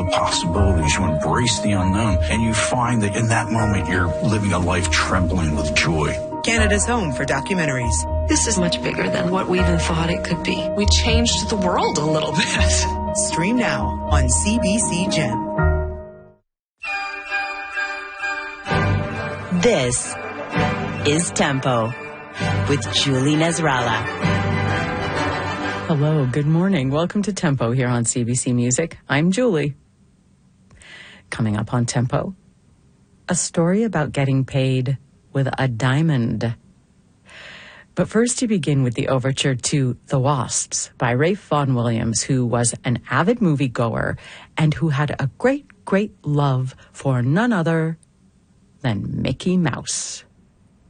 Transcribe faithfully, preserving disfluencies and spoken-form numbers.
the possibilities, you embrace the unknown, and you find that in that moment you're living a life trembling with joy. Canada's home for documentaries. This is much bigger than what we even thought it could be. We changed the world a little bit. Stream now on C B C Gem. This is Tempo with Julie Nasrallah. Hello, good morning. Welcome to Tempo here on C B C Music. I'm Julie. Coming up on Tempo, a story about getting paid with a diamond. But first, to begin with the overture to The Wasps by Ralph Vaughan Williams, who was an avid moviegoer and who had a great, great love for none other than Mickey Mouse.